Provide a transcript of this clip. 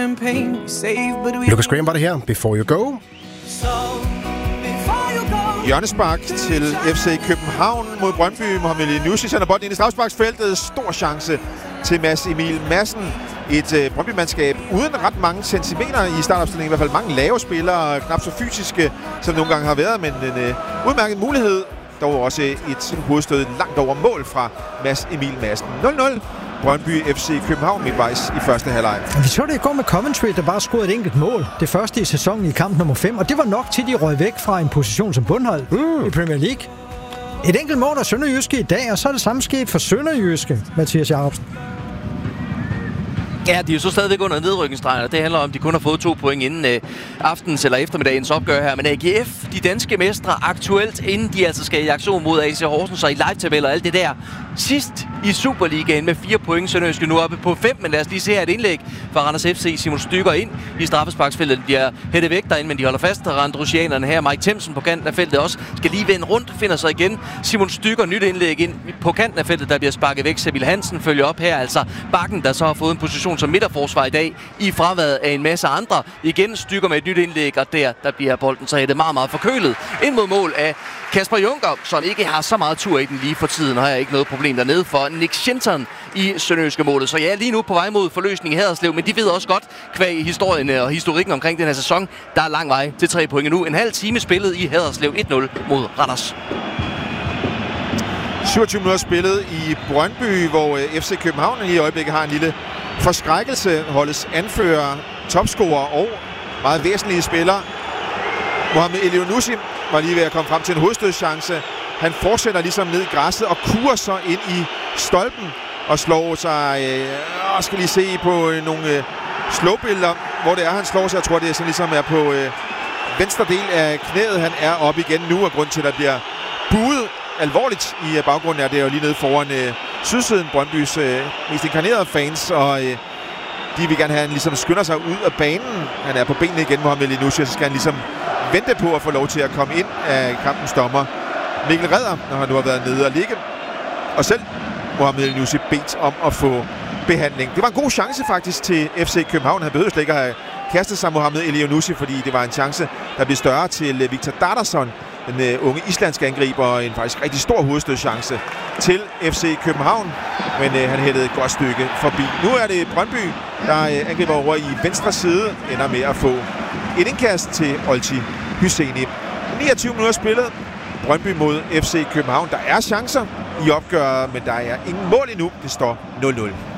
Lucas Graham var det her. Before You Go. Hjørnespark til FC København mod Brøndby. Mohamed Elyounoussi sender bolden ind i strafsparksfeltet. Stor chance til Mads Emil Madsen. Et Brøndby-mandskab uden ret mange centimeter i startopstillingen. I hvert fald mange lave spillere, knap så fysiske, som nogle gange har været. Men en udmærket mulighed. Dog også et hovedstød langt over mål fra Mads Emil Madsen. 0-0. Brøndby FC København midtvejs i første halvleg. Vi så det i går med Coventry, der bare scorede et enkelt mål. Det første i sæsonen i kamp nummer 5, og det var nok til, de røg væk fra en position som bundhold i Premier League. Et enkelt mål af Sønderjyske i dag, og så er det samme sket for Sønderjyske, Mathias Jacobsen. Ja, de er jo så stadigvæk under nedrykningsstregen, og det handler om, at de kun har fået 2 point inden aftens eller eftermiddagens opgør her. Men AGF, de danske mestre, aktuelt, inden de altså skal i aktion mod AC Horsens og i live-tabel og alt det der. Sidst i Superligaen med 4 point, Sønderjyske nu oppe på 5, men lad os lige se her et indlæg fra Randers FC. Simon Stygger ind i straffesparksfeltet. De bliver hættet væk derinde, men de holder fast. Randrusianerne her, Mike Themsen på kanten af feltet også, skal lige vende rundt, finder sig igen. Simon Stygger, nyt indlæg ind på kanten af feltet, der bliver sparket væk. Sevil Hansen følger op her, altså Bakken, der så har fået en position som midterforsvar i dag, i fraværet af en masse andre. Igen Stygger med et nyt indlæg, og der bliver bolden så hættet meget, meget forkølet. Ind mod mål af Kasper Junker, som ikke har så meget tur i den lige for tiden, og har ikke noget problem dernede for Nick Shinton i Sønderjyske målet. Så ja, lige nu på vej mod forløsning i Haderslev, men de ved også godt, kvæg historien og historikken omkring den her sæson, der er lang vej til 3 point nu. En halv time spillet i Haderslev 1-0 mod Randers. 27 minutter spillet i Brøndby, hvor FC København i øjeblikket har en lille forskrækkelse. Holdets anfører, topscorer og meget væsentlige spillere. Mohamed Elyounoussi var lige ved at komme frem til en hovedstødschance. Han fortsætter ligesom ned i græsset og kurer så ind i stolpen og slår sig, skal lige se på nogle slowbilleder, hvor det er, han slår sig. Jeg tror, det er sådan ligesom er på venstre del af knæet. Han er oppe igen nu, og grund til, at der bliver buet alvorligt i baggrunden er det jo lige nede foran sydsiden, Brøndbys mest inkarnerede fans, og de vil gerne have, han ligesom skynder sig ud af banen. Han er på benene igen, Mohamed Elyounoussi, så skal han ligesom vente på at få lov til at komme ind af kampens dommer Mikkel Redder, når han nu har været nede og ligge. Og selv Mohamed Elyounoussi bedt om at få behandling. Det var en god chance faktisk til FC København. Han behøvede slet ikke at have kastet sig Mohamed Elyounoussi, fordi det var en chance, der blev større til Viktor Dardarsson, den unge islandske angriber, og en faktisk rigtig stor hovedstødschance til FC København. Men han hættede et godt stykke forbi. Nu er det Brøndby, der angriber over i venstre side, ender med at få et indkast til Olti Hüseyin. 29 minutter spillet. Brøndby mod FC København. Der er chancer i opgøret, men der er ingen mål endnu. Det står 0-0.